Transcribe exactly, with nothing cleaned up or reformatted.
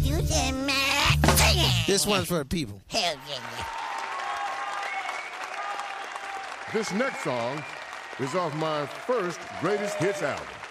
do some uh, singing. This one's for the people. Hell yeah. This next song is off my first greatest hits album.